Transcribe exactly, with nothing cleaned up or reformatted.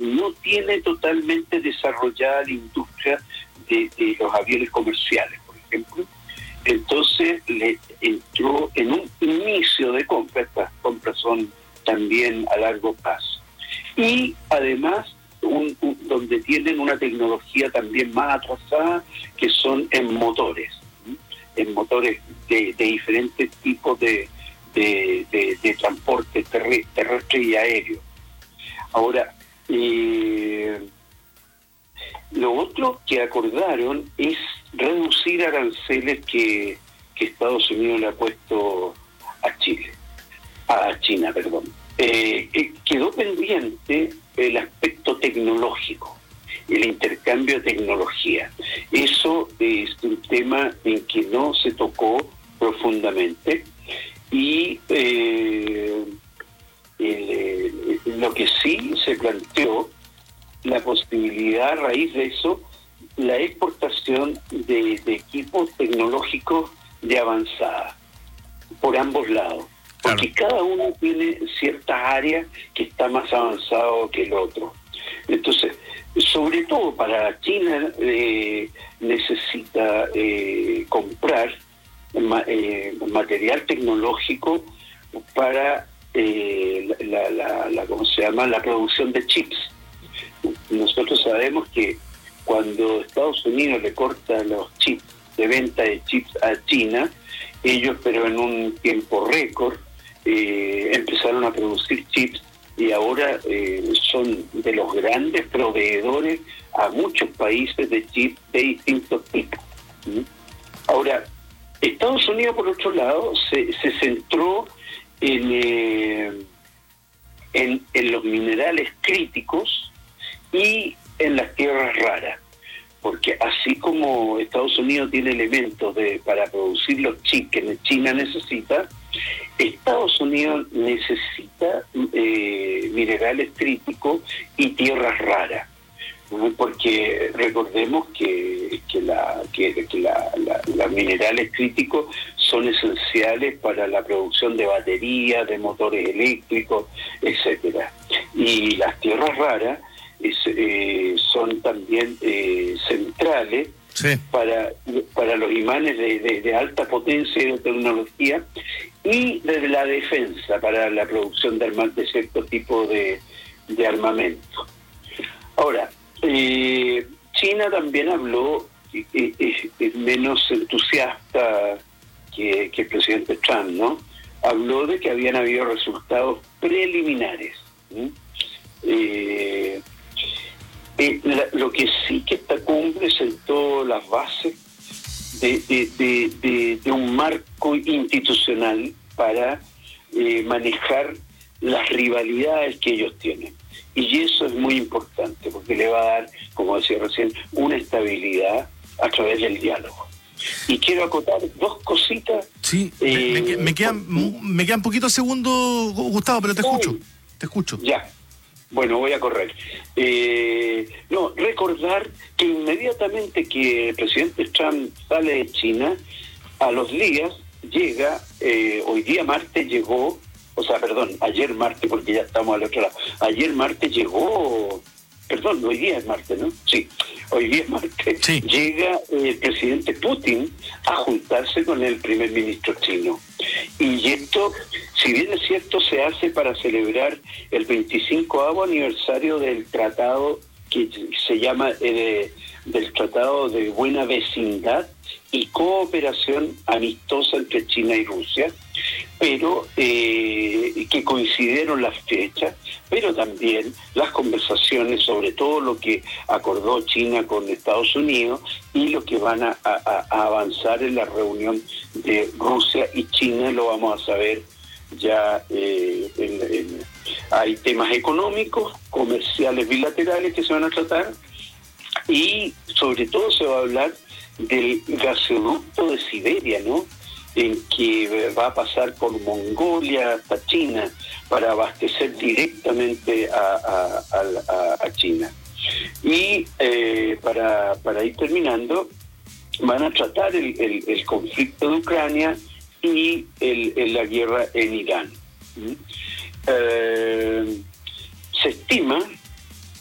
no tiene totalmente desarrollada la industria de, de los aviones comerciales, por ejemplo. Entonces le entró en un inicio de compra, estas compras son también a largo plazo. Y además, un, un, donde tienen una tecnología también más atrasada, que son en motores, ¿sí? En motores de, de diferentes tipos de, de, de, de transporte terrestre, terrestre y aéreo. Ahora, eh, lo otro que acordaron es reducir aranceles que, que Estados Unidos le ha puesto a Chile, a China, perdón. Eh, eh, quedó pendiente el aspecto tecnológico, el intercambio de tecnología. Eso es un tema en que no se tocó profundamente y eh, el, lo que sí se planteó, la posibilidad a raíz de eso, la exportación de, de equipos tecnológicos de avanzada por ambos lados, porque claro, cada uno tiene ciertas áreas que está más avanzado que el otro. Entonces, sobre todo para China eh, necesita eh, comprar ma, eh, material tecnológico para eh, la, la, la, ¿cómo se llama? La producción de chips. Nosotros sabemos que cuando Estados Unidos le corta los chips, de venta de chips a China, ellos, pero en un tiempo récord, eh, empezaron a producir chips y ahora eh, son de los grandes proveedores a muchos países de chips de distintos tipos. ¿Sí? Ahora, Estados Unidos, por otro lado, se, se centró en, eh, en, en los minerales críticos y en las tierras raras, porque así como Estados Unidos tiene elementos de para producir los chips que China necesita, Estados Unidos necesita eh, minerales críticos y tierras raras, ¿no? Porque recordemos que que la que, que la, la, los minerales críticos son esenciales para la producción de baterías, de motores eléctricos, etcétera. Y las tierras raras Es, eh, son también eh, centrales sí. para para los imanes de, de, de alta potencia y de tecnología y de la defensa para la producción de, arma, de cierto tipo de, de armamento. Ahora, eh, China también habló, eh, eh, es menos entusiasta que, que el presidente Trump, ¿no? Habló de que habían habido resultados preliminares. ¿sí? Eh, Eh, la, lo que sí que esta cumbre sentó las bases de, de, de, de, de un marco institucional para eh, manejar las rivalidades que ellos tienen. Y eso es muy importante, porque le va a dar, como decía recién, una estabilidad a través del diálogo. Y quiero acotar dos cositas. Sí, eh, me, me, quedan, me quedan poquitos segundos, Gustavo, pero te escucho. Te escucho. Ya. Bueno, voy a correr. Eh, no, recordar que inmediatamente que el presidente Trump sale de China, a los días llega, eh, hoy día martes llegó, o sea, perdón, ayer martes, porque ya estamos al otro lado, ayer martes llegó, perdón, hoy día es martes, ¿no? Sí, hoy día es martes, sí. Llega eh, el presidente Putin a juntarse con el primer ministro chino. Y esto, si bien es cierto, se hace para celebrar el veinticincoavo aniversario del tratado que se llama eh, del Tratado de Buena Vecindad y Cooperación Amistosa entre China y Rusia, pero eh, que coincidieron las fechas, pero también las conversaciones sobre todo lo que acordó China con Estados Unidos y lo que van a, a, a avanzar en la reunión de Rusia y China, lo vamos a saber ya. Eh, en, en, hay temas económicos, comerciales bilaterales que se van a tratar y sobre todo se va a hablar del gasoducto de Siberia, ¿no? En que va a pasar por Mongolia hasta China para abastecer directamente a, a, a, a China. Y eh, para, para ir terminando, van a tratar el, el, el conflicto de Ucrania y el, el, la guerra en Irán. ¿Mm? Eh, se estima